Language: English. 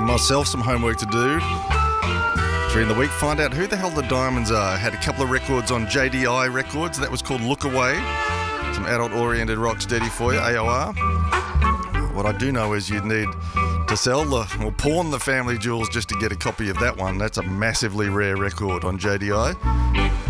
myself some homework to do during the week. Find out who the hell the Diamonds are. Had a couple of records on JDI Records. That was called Look Away. Some adult-oriented rock steady for you, AOR. What I do know is you'd need to sell or pawn the family jewels just to get a copy of that one. That's a massively rare record on JDI.